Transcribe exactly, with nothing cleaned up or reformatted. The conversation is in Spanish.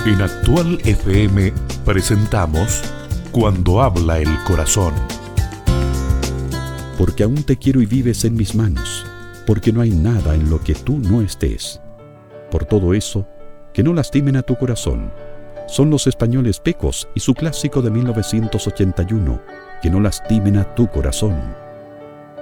En Actual F M presentamos Cuando habla el corazón. Porque aún te quiero y vives en mis manos, porque no hay nada en lo que tú no estés. Por todo eso, que no lastimen a tu corazón. Son los españoles Pecos y su clásico de mil novecientos ochenta y uno, Que no lastimen a tu corazón.